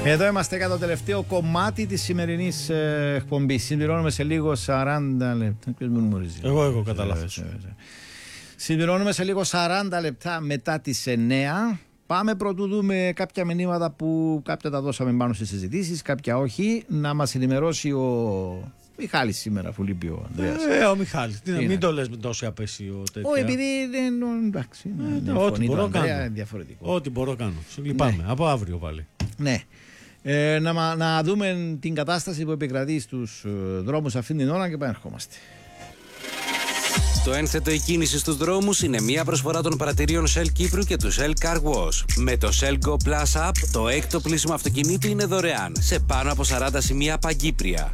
Εδώ είμαστε για το τελευταίο κομμάτι της σημερινής εκπομπής. Συμπληρώνουμε σε λίγο 40 λεπτά. Εγώ κατά λάθος. Συμπληρώνουμε σε λίγο 40 λεπτά μετά τις 9. Πάμε πρωτού δούμε κάποια μηνύματα που κάποια τα δώσαμε πάνω στις συζητήσεις, κάποια όχι. Να μας ενημερώσει ο Μιχάλης σήμερα, αφού λείπει ο Ανδρέας. Ο Μιχάλης. Μην το λες με τόσο απέσιο τέτοια. Όχι, επειδή εντάξει. Ό,τι μπορώ κάνω. Διαφορετικό. Ό,τι μπορώ κάνω. Λυπάμαι. Από αύριο πάλι. Ναι. Να δούμε την κατάσταση που επικρατεί στους δρόμους αυτήν την ώρα και επανερχόμαστε. Το ένθετο η κίνηση στους δρόμους είναι μια προσφορά των παρατηρίων Shell Κύπρου και του Shell Car Wash. Με το Shell Go Plus App, το έκτο πλήσιμο αυτοκινήτου είναι δωρεάν σε πάνω από 40 σημεία παγκύπρια.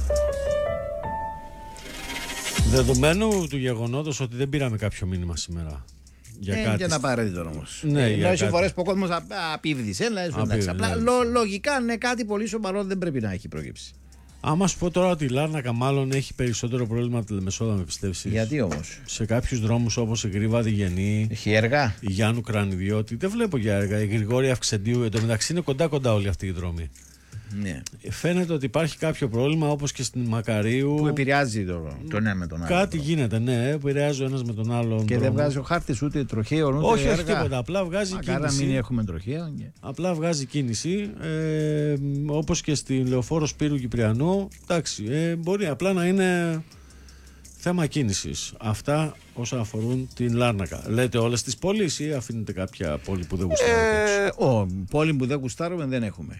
Δεδομένου του γεγονότος ότι δεν πήραμε κάποιο μήνυμα σήμερα για κάτι. Και να απαραίτητο όμως. Ναι, έχει φορές που ο κόσμος απίβδησε. Απλά λογικά είναι κάτι πολύ σοβαρό, δεν πρέπει να έχει προκύψει. Άμα σου πω τώρα ότι η Λάρνακα μάλλον έχει περισσότερο πρόβλημα από τη Λεμεσό, με πιστεύεις? Γιατί όμως? Σε κάποιους δρόμους όπως η Γρήβα Διγενή, έχει έργα. Η Γιάννου Κρανιδιώτη, δεν βλέπω για έργα. Η Γρηγόρη Αυξεντίου, εντωμεταξύ είναι κοντά όλοι αυτοί οι δρόμοι. Ναι. Φαίνεται ότι υπάρχει κάποιο πρόβλημα όπως και στην Μακαρίου. Που επηρεάζει το ένα με τον άλλο. Κάτι γίνεται, ναι, επηρεάζει ο ένας με τον άλλον. Και δεν βγάζει ο χάρτης ούτε τροχαίο ούτε όχι, έργα. Όχι τίποτα. Απλά βγάζει κίνηση. Άρα μην έχουμε τροχαίο. Απλά βγάζει κίνηση. Όπως και στη Λεωφόρο Σπύρου Κυπριανού. Εντάξει, μπορεί απλά να είναι θέμα κίνησης. Αυτά όσα αφορούν την Λάρνακα. Λέτε όλες τις πόλεις ή αφήνετε κάποια πόλη που δεν γουστάρουμε? Πόλη που δεν γουστάρουμε δεν έχουμε.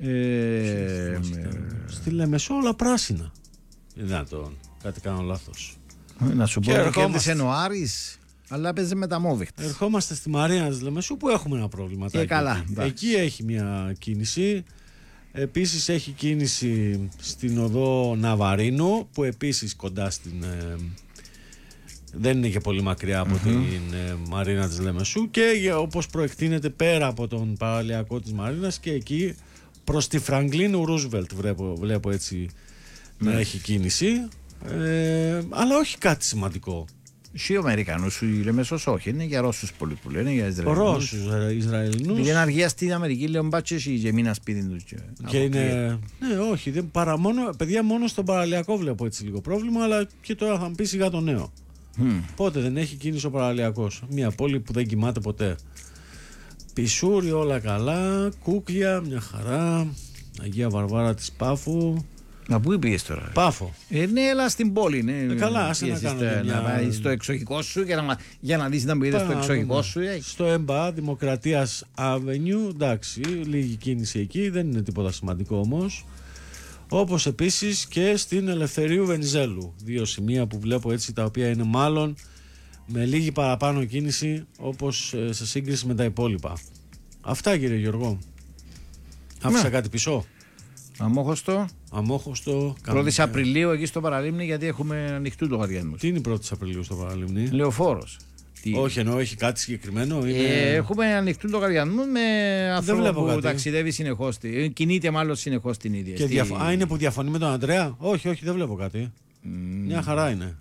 Στη Λεμεσό όλα πράσινα. Δυνατόν, κάτι κάνω λάθος. Να σου πω ότι κέρδισε ο Άρης, αλλά παίζει με τα Μόβιχτ. Ερχόμαστε στη Μαρία της Λεμεσού που έχουμε ένα πρόβλημα. Καλά, εκεί έχει μια κίνηση. Επίσης έχει κίνηση στην οδό Ναβαρίνου, που επίσης κοντά στην... δεν είναι και πολύ μακριά από την Μαρίνα της Λεμεσού, και όπως προεκτείνεται πέρα από τον παραλιακό της Μαρίνας και εκεί προς τη Φραγκλίνου Ρούσβελτ βλέπω έτσι να έχει κίνηση, αλλά όχι κάτι σημαντικό. Οι Αμερικανούς, η Λεμεσός όχι, είναι για Ρώσους πολλοί που λένε, για Ισραηλινούς. Ρώσους, Ισραηλινούς. Επειδή είναι αργία στην Αμερική, λέω μπάτσες και μήνα σπίτι τους. Και είναι, ναι, όχι, παιδιά, μόνο στον παραλιακό βλέπω έτσι λίγο πρόβλημα, αλλά και τώρα θα μου πει σιγά το νέο. Πότε δεν έχει κίνηση ο παραλιακός? Μια πόλη που δεν κοιμάται ποτέ. Πισούρι όλα καλά, Κούκλια μια χαρά, Αγία Βαρβάρα της Πάφου. Να πού πήγες τώρα? Πάφο. Ναι, έλα στην πόλη. Ναι. Καλά, άσε να κάνω να πάει στο εξοχικό σου για να δεις να μου είδες στο εξοχικό σου. Στο ΕΜΠΑ, Δημοκρατίας Avenue, εντάξει, λίγη κίνηση εκεί, δεν είναι τίποτα σημαντικό όμως. Όπως επίσης και στην Ελευθερίου Βενιζέλου. Δύο σημεία που βλέπω έτσι, τα οποία είναι μάλλον με λίγη παραπάνω κίνηση, όπως σε σύγκριση με τα υπόλοιπα. Αυτά, κύριε Γιώργο. Άφησα κάτι πίσω? Αμόχωστο. 1η Απριλίου εκεί στο Παραλίμνη, γιατί έχουμε ανοιχτού λογαριασμούς. Τι είναι η 1η Απριλίου στο Παραλίμνη? Λεωφόρος. Όχι, εννοώ έχει κάτι συγκεκριμένο. Έχουμε ανοιχτού λογαριασμούς με άνθρωπο που ταξιδεύει συνεχώς. Κινείται μάλλον συνεχώς την ίδια. Είναι που διαφωνεί με τον Ανδρέα? Όχι, δεν βλέπω κάτι. Μια χαρά είναι.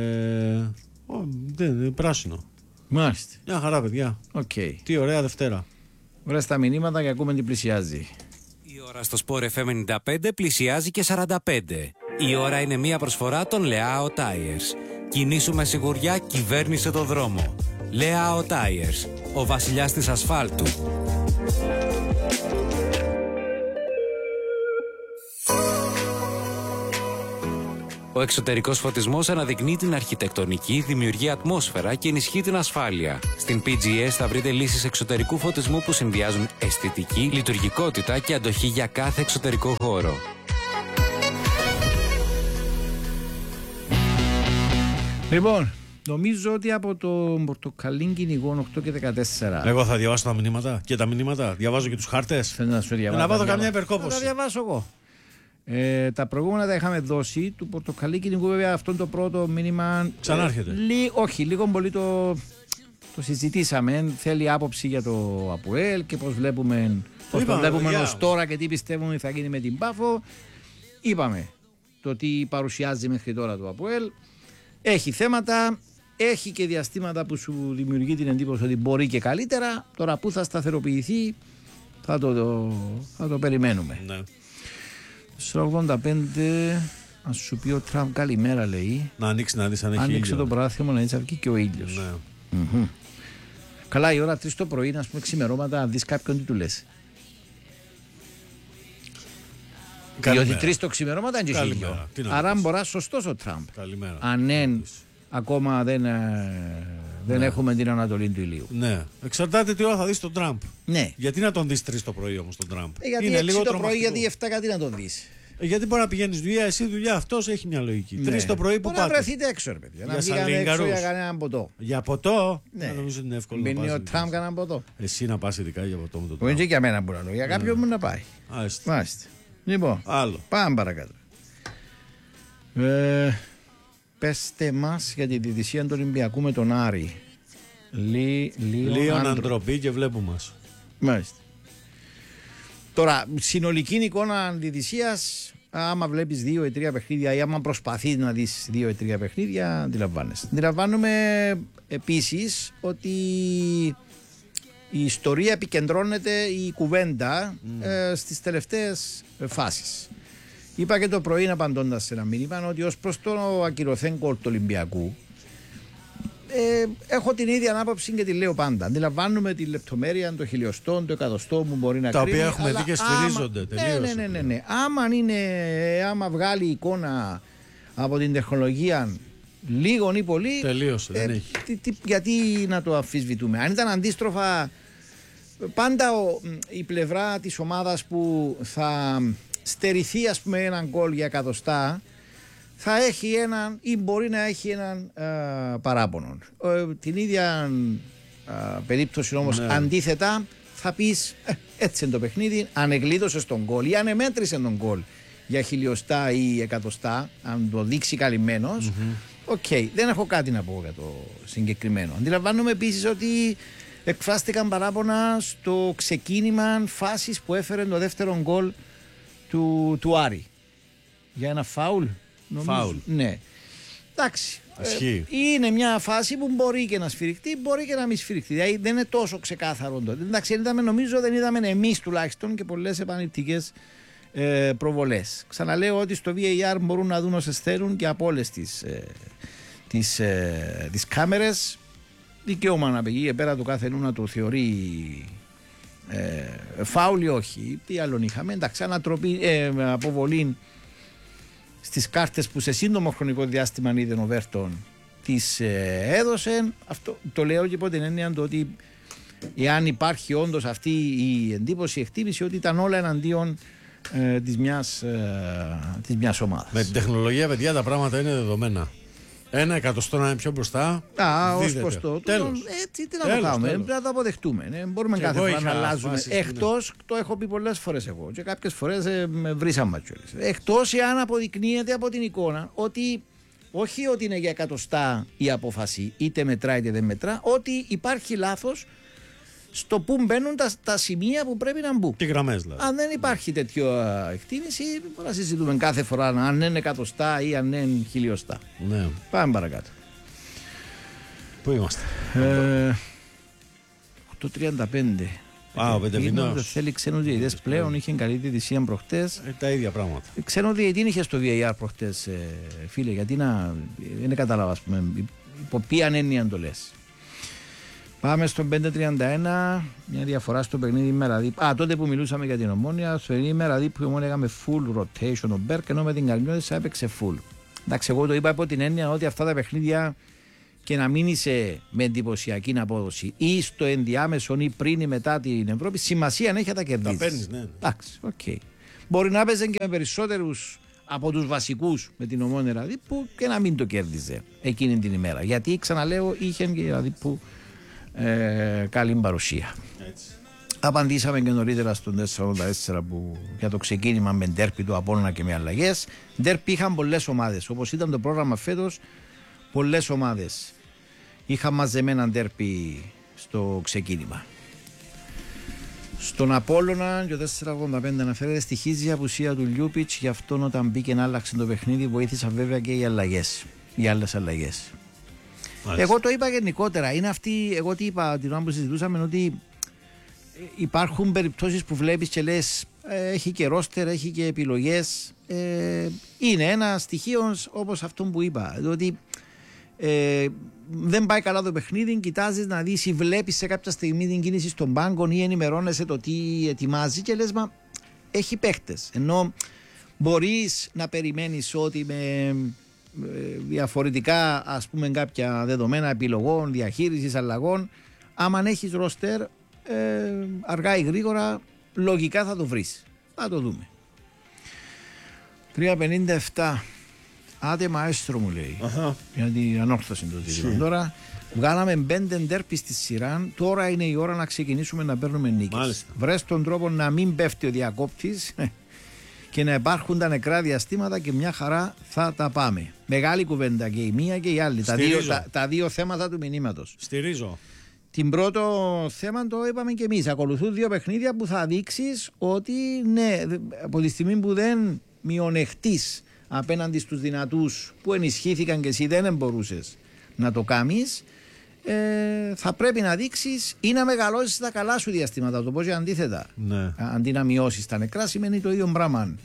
Πράσινο. Μάλιστα. Μια χαρά, παιδιά. Τι ωραία Δευτέρα. Ωραία στα μηνύματα και ακούμε τι πλησιάζει. Η ώρα στο Sport FM 95 πλησιάζει και 45. Η ώρα είναι μια προσφορά των Leao Tires. Κινήσου με σιγουριά, κυβέρνησε το δρόμο. Leao Tires, ο βασιλιάς της ασφάλτου. Ο εξωτερικός φωτισμός αναδεικνύει την αρχιτεκτονική, δημιουργεί ατμόσφαιρα και ενισχύει την ασφάλεια. Στην PGS θα βρείτε λύσεις εξωτερικού φωτισμού που συνδυάζουν αισθητική, λειτουργικότητα και αντοχή για κάθε εξωτερικό χώρο. Λοιπόν, νομίζω ότι από το πορτοκαλί κυνηγό 8 και 14. Εγώ θα διαβάσω τα μηνύματα και τα μηνύματα. Διαβάζω και τους χάρτες. Θέλω να σου διαβάσω. Να βάλω καμιά υπερκόπωση. Θα τα διαβάσω εγώ. Τα προηγούμενα τα είχαμε δώσει. Του πορτοκαλί κυνηγού, βέβαια, αυτό το πρώτο μήνυμα. Ξανάρχεται. Όχι, λίγο πολύ το συζητήσαμε. Θέλει άποψη για το ΑΠΟΕΛ και πώς βλέπουμε ως τώρα και τι πιστεύουμε ότι θα γίνει με την Πάφο. Είπαμε το τι παρουσιάζει μέχρι τώρα το ΑΠΟΕΛ. Έχει θέματα, έχει και διαστήματα που σου δημιουργεί την εντύπωση ότι μπορεί και καλύτερα. Τώρα που θα σταθεροποιηθεί, θα το περιμένουμε. Ναι. Στο 85, ας σου πει ο Τραμπ καλημέρα, λέει. Να ανοίξει να δεις αν έχει άνοιξε ήλιο. το παράθυμα να έτσι βγει και ο ήλιος. Ναι. Καλά, η ώρα 3 το πρωί, ας πούμε, ξημερώματα, να δεις κάποιον τι του λες. Διότι 3 το ξημερώματα είναι και χίλιο. Άρα μπορεί σωστός ο Τραμπ. Καλημέρα. Αν ακόμα δεν έχουμε την ανατολή του ηλίου. Ναι. Εξαρτάται τι ώρα θα δεις τον Τραμπ. Ναι. Γιατί να τον δεις 3 το πρωί όμως τον Τραμπ. Γιατί είναι 6 το πρωί, γιατί 7 κάτι να τον δεις. Γιατί μπορεί να πηγαίνεις δουλειά, εσύ δουλειά, αυτός έχει μια λογική. 3 το πρωί που πάτε. Να βρεθείτε έξω, ρε παιδιά. Να βγήκατε έξω για κανέναν ποτό. Για ποτό. Ναι. Νομίζω ότι είναι εύκολο. Μπαίνει ο Τραμπ κανέναν ποτό. Εσύ να πας ειδικά για ποτό με τον Που είναι Τραμπ. και για μένα που να λέω. Για κάποιον μου να πάει. Μάλιστα. Λοιπόν, άλλο. πάμε παρακάτω. Πέστε μας για τη διαιτησία του Ολυμπιακού με τον Άρη. Λίον αντροπή και βλέπουμε μας. Μάλιστα. Τώρα, συνολική εικόνα διαιτησίας, άμα βλέπεις 2 ή 3 παιχνίδια ή άμα προσπαθείς να δεις 2 ή 3 παιχνίδια, αντιλαμβάνεσαι. Αντιλαμβάνομαι επίσης ότι η ιστορία επικεντρώνεται, η κουβέντα στις τελευταίες φάσεις. Είπα και το πρωί απαντώντας σε ένα μήνυμα ότι ως προς το ακυρωθέν γκολ του Ολυμπιακού έχω την ίδια άποψη και τη λέω πάντα. Αντιλαμβάνουμε τη λεπτομέρεια, το χιλιοστό, το εκατοστό που μπορεί να κρίνει. Τα οποία έχουμε δει και σφυρίζονται τελείως. Ναι. Άμα βγάλει εικόνα από την τεχνολογία λίγον ή πολύ. Τελείωσε, δεν έχει. Γιατί να το αμφισβητούμε. Αν ήταν αντίστροφα, πάντα η πλευρά της ομάδας που θα στερηθεί, ας πούμε, έναν γκολ για εκατοστά, θα έχει έναν ή μπορεί να έχει έναν παράπονο. Την ίδια περίπτωση όμως, ναι, αντίθετα θα πεις έτσι είναι το παιχνίδι, αν εγκλείδωσες τον γκολ ή αν εμέτρησε τον γκολ για χιλιοστά ή εκατοστά, αν το δείξει καλυμμένος, δεν έχω κάτι να πω για το συγκεκριμένο. Αντιλαμβάνομαι επίσης ότι εκφράστηκαν παράπονα στο ξεκίνημα φάσης που έφερε το δεύτερο γκολ του Άρη για ένα φάουλ. Φάουλ. Ναι. Εντάξει. Είναι μια φάση που μπορεί και να σφυριχτεί, μπορεί και να μην σφυριχτεί. Δηλαδή δεν είναι τόσο ξεκάθαρο τότε. Εντάξει, νομίζω δεν είδαμε εμείς τουλάχιστον και πολλές επαναληπτικές προβολές. Ξαναλέω ότι στο VAR μπορούν να δουν όσες θέλουν και από όλες τις κάμερες. Δικαίωμα να πηγεί πέρα του κάθε να το θεωρεί φάουλ ή όχι. Τι άλλον είχαμε. Εντάξει, ανατροπή, αποβολή στις κάρτες που σε σύντομο χρονικό διάστημα είδε ο Βέρτον τις έδωσε. Αυτό το λέω και υπό την έννοια του ότι εάν υπάρχει όντως αυτή η εντύπωση, η εκτίμηση ότι ήταν όλα εναντίον της μιας ομάδας. Με την τεχνολογία, παιδιά, τα πράγματα είναι δεδομένα. 1 εκατοστό να είναι πιο μπροστά. Ως προς το. Έτσι, τι να το κάνουμε. Πρέπει να το αποδεχτούμε. Μπορούμε κάθε φορά να αλλάζουμε. Εκτός, το έχω πει πολλές φορές εγώ και κάποιες φορές με βρήσαμε κιόλας. Εκτός εάν αποδεικνύεται από την εικόνα ότι όχι ότι είναι για εκατοστά η απόφαση, είτε μετρά είτε δεν μετρά, ότι υπάρχει λάθος στο που μπαίνουν τα σημεία που πρέπει να μπουν. Τι γραμμές δηλαδή. Αν δεν υπάρχει τέτοια εκτίμηση, μπορούμε να συζητούμε κάθε φορά αν είναι εκατοστά ή αν είναι χιλιοστά. Ναι. Πάμε παρακάτω. Πού είμαστε? 8.35. Ο Πεντεβινός. Θέλει ξένους διαιτητές πλέον, είχε καλή διαιτησία προχτές. Τα ίδια πράγματα. Ξένο διαιτητή είχε στο VAR προχτές, φίλε, γιατί δεν κατάλαβα, ας πούμε, υπό ποια έννοια το λες. Πάμε στο 5.31, μια διαφορά στο παιχνίδι Μεραδίπ. Τότε που μιλούσαμε για την Ομόνια, στο παιχνίδι Μεραδίπ που η Ομόνια έκαμε full rotation ο Μπέρκ, ενώ με την Καρμιώτησα έπαιξε full. Εντάξει, εγώ το είπα από την έννοια ότι αυτά τα παιχνίδια και να μην είσαι με εντυπωσιακή απόδοση ή στο ενδιάμεσο ή πριν ή μετά την Ευρώπη, σημασία αν έχει να τα κερδίσεις. Τα παίρνεις, ναι. Εντάξει, οκ. Μπορεί να παίζουν και με περισσότερους από τους βασικούς με την Ομόνια δηλαδή, που και να μην το κέρδιζε εκείνη την ημέρα. Γιατί ξαναλέω, είχε και δηλαδή που καλή παρουσία. Έτσι. Απαντήσαμε και νωρίτερα στον 484 που για το ξεκίνημα με ντέρπι του Απόλλωνα και με αλλαγές. Ντέρπι είχαν πολλές ομάδες. Όπως ήταν το πρόγραμμα φέτος, πολλές ομάδες είχαν μαζεμένα ντέρπι στο ξεκίνημα. Στον Απόλλωνα και ο 485 αναφέρεται στοιχίζει η απουσία του Λιούπιτς, γι' αυτό όταν μπήκε να άλλαξε το παιχνίδι βοήθησαν βέβαια και οι αλλαγές, οι άλλες αλλαγές. Εγώ το είπα γενικότερα. Είναι αυτή, εγώ τι είπα την ώρα που συζητούσαμε, ότι υπάρχουν περιπτώσεις που βλέπεις και λες έχει και ρόστερ, έχει και επιλογές. Είναι ένα στοιχείο όπως αυτό που είπα. Διότι δεν πάει καλά το παιχνίδι, κοιτάζεις να δεις ή βλέπεις σε κάποια στιγμή την κίνηση στον πάγκο ή ενημερώνεσαι το τι ετοιμάζει και λες μα έχει παίχτες. Ενώ μπορείς να περιμένεις ότι με διαφορετικά ας πούμε κάποια δεδομένα επιλογών, διαχείρισης, αλλαγών, άμα έχεις ρόστερ αργά ή γρήγορα λογικά θα το βρεις. Θα το δούμε. 3.57. Άντε μαέστρο μου λέει. Γιατί ανόρθωσε το ζήτημα. Τώρα βγάλαμε 5 ντέρπι στη σειρά. Τώρα είναι η ώρα να ξεκινήσουμε να παίρνουμε νίκες. Βρες τον τρόπο να μην πέφτει ο διακόπτης και να υπάρχουν τα νεκρά διαστήματα και μια χαρά θα τα πάμε. Μεγάλη κουβέντα και η μία και η άλλη. Τα δύο θέματα του μηνύματος. Στηρίζω. Την πρώτο θέμα το είπαμε και εμείς. Ακολουθούν 2 παιχνίδια που θα δείξεις ότι ναι, από τη στιγμή που δεν μειονεχτείς απέναντι στους δυνατούς που ενισχύθηκαν και εσύ δεν μπορούσες να το κάνεις, θα πρέπει να δείξεις ή να μεγαλώσεις τα καλά σου διαστήματα. Το πω και αντίθετα. Ναι. Αντί να μειώσεις τα νεκρά, σημαίνει το ίδιο πράγμα.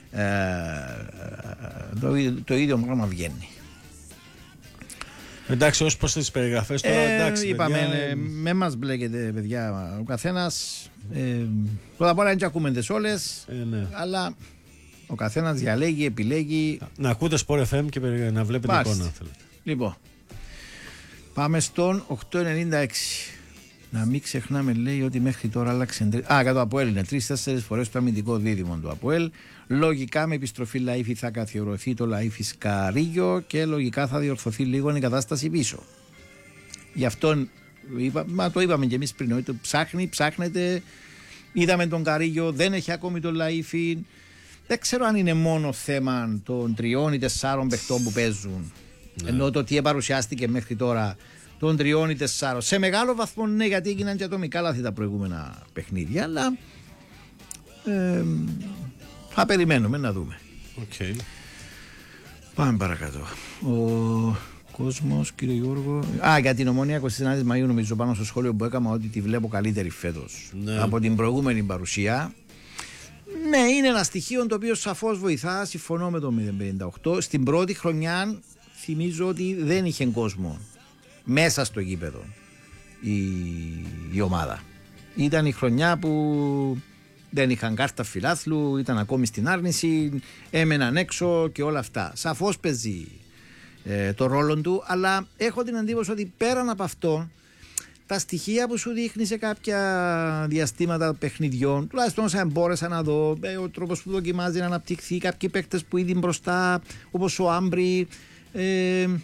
Το ίδιο πράγμα βγαίνει. Εντάξει, ως προς τις περιγραφές τώρα, εντάξει. Είπαμε, με μας μπλέκεται, παιδιά, ο καθένας. Πρώτα απ' όλα δεν ακούμε τις όλες, ναι. αλλά ο καθένας διαλέγει, επιλέγει. Να ακούτε Sport FM και να βλέπετε εικόνα, αν θέλετε. Λοιπόν, πάμε στον 896. Να μην ξεχνάμε, λέει, ότι μέχρι τώρα άλλαξε. Για το ΑΠΟΕΛ είναι 3-4 φορές το αμυντικό δίδυμο του ΑΠΟΕΛ. Λογικά με επιστροφή Λαΐφη θα καθιερωθεί το Λαΐφη Σκαρίγιο και λογικά θα διορθωθεί λίγο η κατάσταση πίσω. Γι' αυτό το είπαμε και εμείς πριν, ότι ψάχνεται. Είδαμε τον Καρίγιο, δεν έχει ακόμη τον Λαΐφη. Δεν ξέρω αν είναι μόνο θέμα των 3 ή 4 παιχτών που παίζουν. Ναι. Ενώ το τι παρουσιάστηκε μέχρι τώρα των 3 ή 4. Σε μεγάλο βαθμό ναι, γιατί έγιναν και ατομικά λάθη τα προηγούμενα παιχνίδια, αλλά θα περιμένουμε να δούμε. Okay. Πάμε παρακάτω. Ο κόσμος, κύριε Γιώργο. Για την Ομόνια 29 Μαΐου, νομίζω πάνω στο σχόλιο που έκανα ότι τη βλέπω καλύτερη φέτος από την προηγούμενη παρουσία. Ναι, είναι ένα στοιχείο το οποίο σαφώς βοηθά. Συμφωνώ με το 058. Στην πρώτη χρονιά θυμίζω ότι δεν είχε κόσμο μέσα στο γήπεδο η ομάδα. Ήταν η χρονιά που δεν είχαν κάρτα φιλάθλου, ήταν ακόμη στην άρνηση, έμεναν έξω και όλα αυτά. Σαφώς παίζει το ρόλο του, αλλά έχω την εντύπωση ότι πέραν από αυτό, τα στοιχεία που σου δείχνει σε κάποια διαστήματα παιχνιδιών, τουλάχιστον όσα μπόρεσα να δω, ο τρόπος που δοκιμάζει να αναπτυχθεί, κάποιοι παίκτες που ήδη μπροστά, όπως ο Άμπρι,